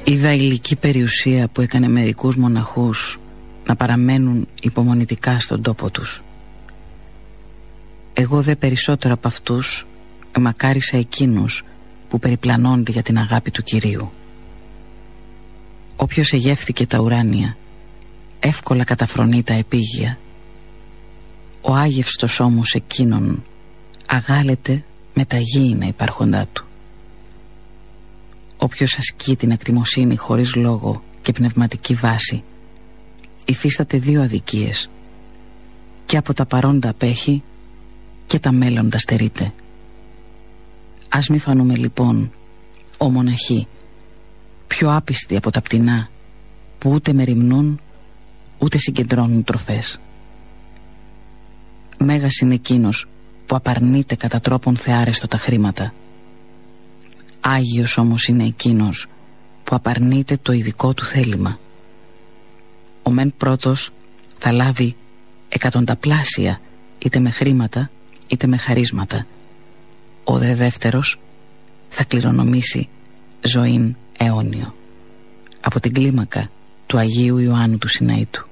Είδα ηλική περιουσία που έκανε μερικούς μοναχούς να παραμένουν υπομονητικά στον τόπο τους. Εγώ δε περισσότερο από αυτούς εμακάρισα εκείνους που περιπλανώνται για την αγάπη του Κυρίου. Όποιος εγεύθηκε τα ουράνια εύκολα καταφρονεί τα επίγεια. Ο άγευστος όμως εκείνον αγάλεται με τα γήινα υπάρχοντά του. Όποιος ασκεί την ακτιμοσύνη χωρίς λόγο και πνευματική βάση υφίσταται δύο αδικίες: και από τα παρόντα απέχει και τα μέλλοντα στερείται. Ας μη φανούμε λοιπόν, ο μοναχοί, πιο άπιστοι από τα πτηνά που ούτε μεριμνούν ούτε συγκεντρώνουν τροφές. Μέγας είναι εκείνος που απαρνείται κατά τρόπον θεάρεστο τα χρήματα. Άγιος όμως είναι εκείνος που απαρνείται το ειδικό του θέλημα. Ο μεν πρώτος θα λάβει εκατονταπλάσια, είτε με χρήματα είτε με χαρίσματα. Ο δε δεύτερος θα κληρονομήσει ζωήν αιώνιο. Από την κλίμακα του Αγίου Ιωάννου του Συναήτου.